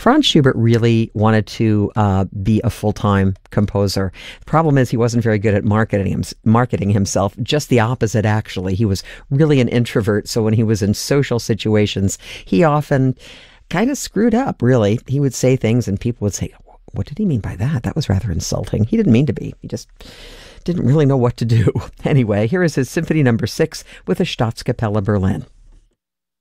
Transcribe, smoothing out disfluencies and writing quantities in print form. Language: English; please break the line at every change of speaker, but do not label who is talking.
Franz Schubert really wanted to be a full-time composer. The problem is he wasn't very good at marketing himself. Just the opposite, actually. He was really an introvert, so when he was in social situations, he often kind of screwed up, really. He would say things and people would say, what did he mean by that? That was rather insulting. He didn't mean to be. He just didn't really know what to do. Anyway, here is his Symphony No. 6 with the Staatskapelle Berlin.